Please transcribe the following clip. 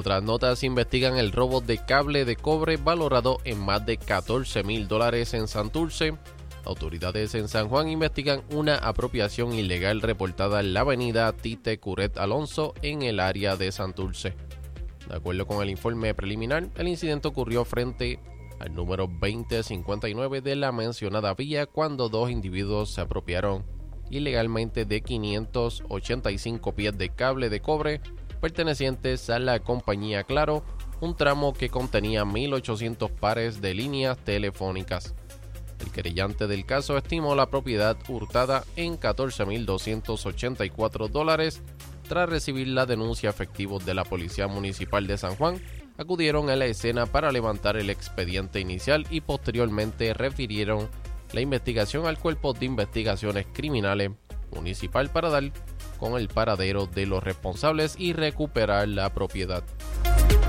En otras notas, investigan el robo de cable de cobre valorado en más de $14,000 en Santurce. Autoridades en San Juan investigan una apropiación ilegal reportada en la avenida Tite Curet Alonso en el área de Santurce. De acuerdo con el informe preliminar, el incidente ocurrió frente al número 2059 de la mencionada vía cuando dos individuos se apropiaron ilegalmente de 585 pies de cable de cobre pertenecientes a la compañía Claro, un tramo que contenía 1.800 pares de líneas telefónicas. El querellante del caso estimó la propiedad hurtada en $14,284. Tras recibir la denuncia, efectivos de la Policía Municipal de San Juan acudieron a la escena para levantar el expediente inicial y posteriormente refirieron la investigación al Cuerpo de Investigaciones Criminales Municipal para dar con el paradero de los responsables y recuperar la propiedad.